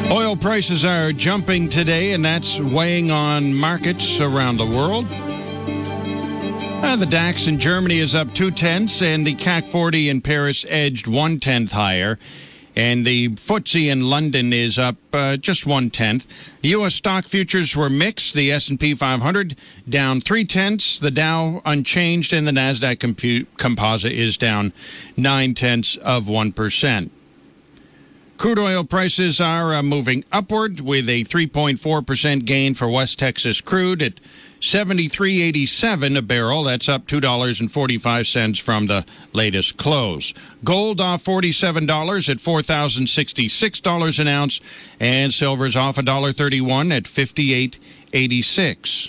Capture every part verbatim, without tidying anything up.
Oil prices are jumping today, and that's weighing on markets around the world. Uh, the DAX in Germany is up two-tenths, and the C A C forty in Paris edged one-tenth higher. And the F T S E in London is up uh, just one-tenth. The U S stock futures were mixed. The S and P five hundred down three-tenths. The Dow unchanged, and the NASDAQ compu- composite is down nine-tenths of one percent. Crude oil prices are uh, moving upward with a three point four percent gain for West Texas crude at seventy-three eighty-seven a barrel. That's up two dollars and forty-five cents from the latest close. Gold off forty-seven dollars at four thousand sixty-six dollars an ounce, and silver's off one dollar thirty-one at fifty-eight eighty-six.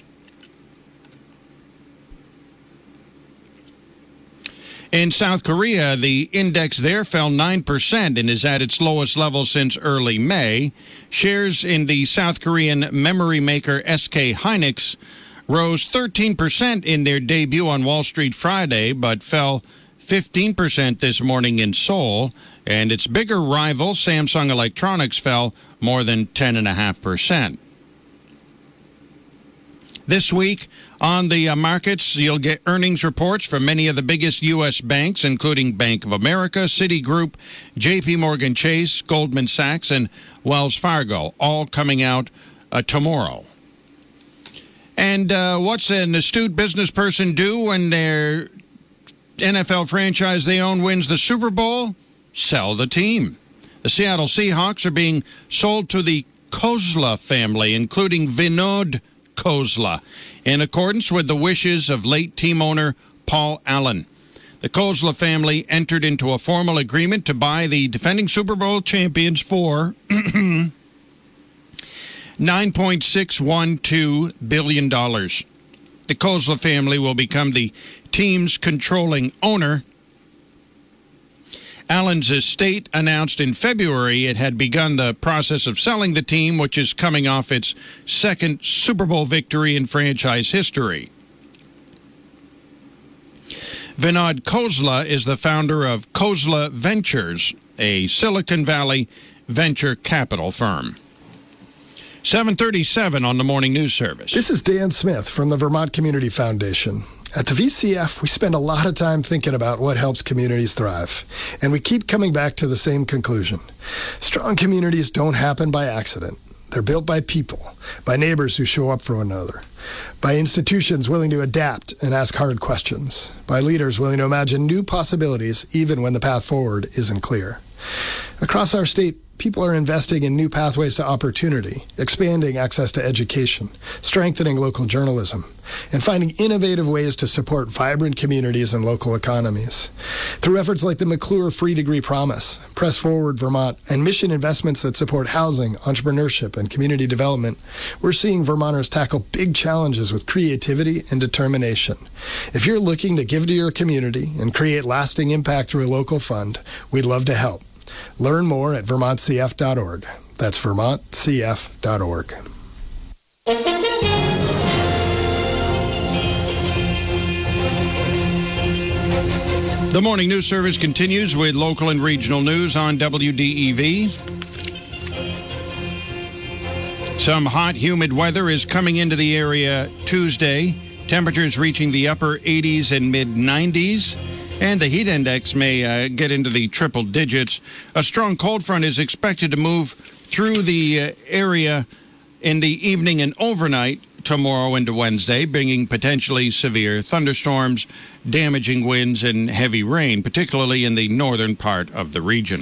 In South Korea, the index there fell nine percent and is at its lowest level since early May. Shares in the South Korean memory maker S K Hynix rose thirteen percent in their debut on Wall Street Friday, but fell fifteen percent this morning in Seoul. And its bigger rival, Samsung Electronics, fell more than ten point five percent. This week on the uh, markets, you'll get earnings reports from many of the biggest U S banks, including Bank of America, Citigroup, J P Morgan Chase, Goldman Sachs, and Wells Fargo, all coming out uh, tomorrow. And uh, what's an astute business person do when their N F L franchise they own wins the Super Bowl? Sell the team. The Seattle Seahawks are being sold to the Kozla family, including Vinod Kozla, in accordance with the wishes of late team owner Paul Allen. The Kozla family entered into a formal agreement to buy the defending Super Bowl champions for nine point six one two billion dollars. The Kozla family will become the team's controlling owner. Allen's estate announced in February it had begun the process of selling the team, which is coming off its second Super Bowl victory in franchise history. Vinod Kozla is the founder of Kozla Ventures, a Silicon Valley venture capital firm. seven thirty-seven on the Morning News Service. This is Dan Smith from the Vermont Community Foundation. At the V C F, we spend a lot of time thinking about what helps communities thrive, and we keep coming back to the same conclusion. Strong communities don't happen by accident. They're built by people, by neighbors who show up for one another, by institutions willing to adapt and ask hard questions, by leaders willing to imagine new possibilities even when the path forward isn't clear. Across our state, people are investing in new pathways to opportunity, expanding access to education, strengthening local journalism, and finding innovative ways to support vibrant communities and local economies. Through efforts like the McClure Free Degree Promise, Press Forward Vermont, and mission investments that support housing, entrepreneurship, and community development, we're seeing Vermonters tackle big challenges with creativity and determination. If you're looking to give to your community and create lasting impact through a local fund, we'd love to help. Learn more at vermont c f dot org. That's vermont c f dot org. The Morning News Service continues with local and regional news on W D E V. Some hot, humid weather is coming into the area Tuesday. Temperatures reaching the upper eighties and mid nineties. And the heat index may uh, get into the triple digits. A strong cold front is expected to move through the uh, area in the evening and overnight tomorrow into Wednesday, bringing potentially severe thunderstorms, damaging winds, and heavy rain, particularly in the northern part of the region.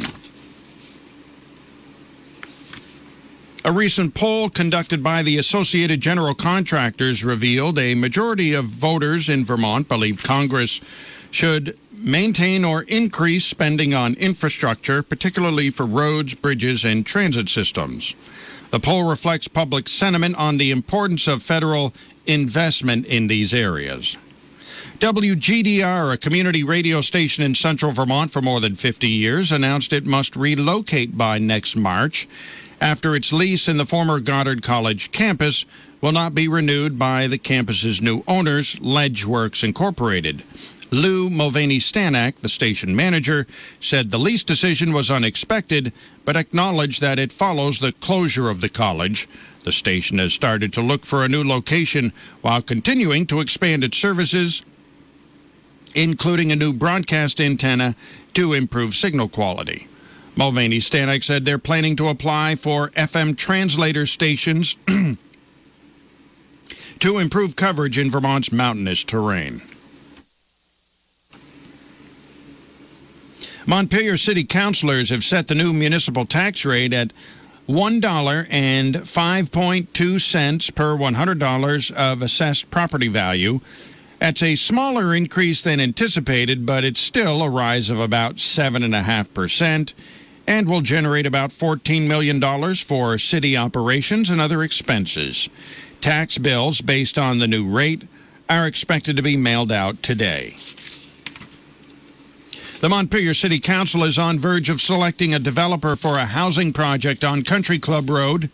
A recent poll conducted by the Associated General Contractors revealed a majority of voters in Vermont believe Congress should maintain or increase spending on infrastructure, particularly for roads, bridges, and transit systems. The poll reflects public sentiment on the importance of federal investment in these areas. W G D R, a community radio station in central Vermont for more than fifty years, announced it must relocate by next March after its lease in the former Goddard College campus will not be renewed by the campus's new owners, Ledgeworks Incorporated. Lou Mulvaney-Stanak, the station manager, said the lease decision was unexpected, but acknowledged that it follows the closure of the college. The station has started to look for a new location while continuing to expand its services, including a new broadcast antenna to improve signal quality. Mulvaney-Stanak said they're planning to apply for F M translator stations to improve coverage in Vermont's mountainous terrain. Montpelier City Councilors have set the new municipal tax rate at one dollar and five point two cents per one hundred dollars of assessed property value. That's a smaller increase than anticipated, but it's still a rise of about seven point five percent and will generate about fourteen million dollars for city operations and other expenses. Tax bills based on the new rate are expected to be mailed out today. The Montpelier City Council is on verge of selecting a developer for a housing project on Country Club Road,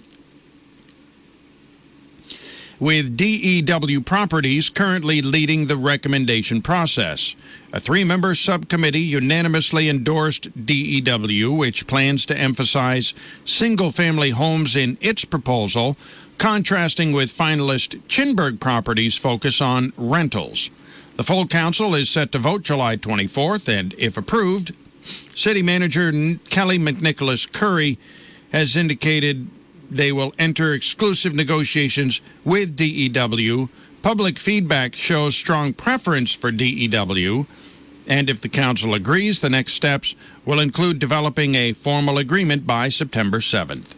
with D E W Properties currently leading the recommendation process. A three-member subcommittee unanimously endorsed D E W, which plans to emphasize single-family homes in its proposal, contrasting with finalist Chinburg Properties' focus on rentals. The full council is set to vote July twenty-fourth, and if approved, City Manager Kelly McNicholas Curry has indicated they will enter exclusive negotiations with D E W. Public feedback shows strong preference for D E W, and if the council agrees, the next steps will include developing a formal agreement by September seventh.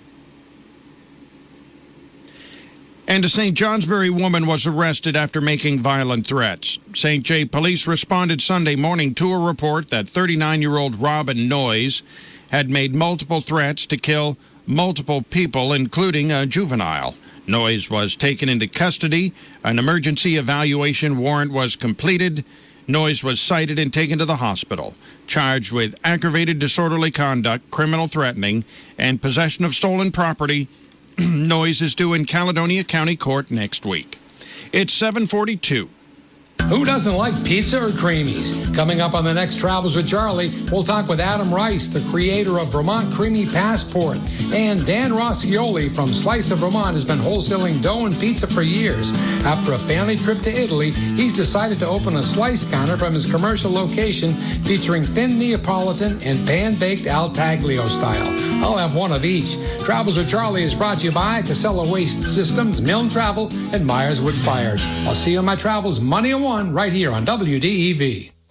And a Saint Johnsbury woman was arrested after making violent threats. Saint J police responded Sunday morning to a report that thirty-nine-year-old Robin Noyes had made multiple threats to kill multiple people, including a juvenile. Noyes was taken into custody. An emergency evaluation warrant was completed. Noyes was cited and taken to the hospital, charged with aggravated disorderly conduct, criminal threatening, and possession of stolen property. Noyes is due in Caledonia County Court next week. It's seven forty-two. Who doesn't like pizza or creamies? Coming up on the next Travels with Charlie, we'll talk with Adam Rice, the creator of Vermont Creamy Passport. And Dan Rossioli from Slice of Vermont has been wholesaling dough and pizza for years. After a family trip to Italy, he's decided to open a slice counter from his commercial location featuring thin Neapolitan and pan-baked Al Taglio style. I'll have one of each. Travels with Charlie is brought to you by Casella Waste Systems, Milne Travel, and Myers Wood Fires. I'll see you on my travels Monday at one right here on W D E V.